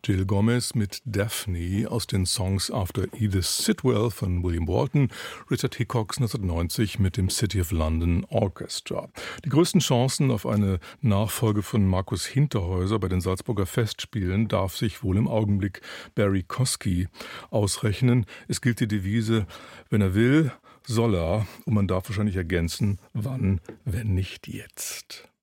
Gil Gomez mit Daphne aus den Songs After Edith Sitwell von William Walton, Richard Hickox 1990 mit dem City of London Orchestra. Die größten Chancen auf eine Nachfolge von Markus Hinterhäuser bei den Salzburger Festspielen darf sich wohl im Augenblick Barry Kosky ausrechnen. Es gilt die Devise, wenn er will, soll er, und man darf wahrscheinlich ergänzen, wann, wenn nicht jetzt.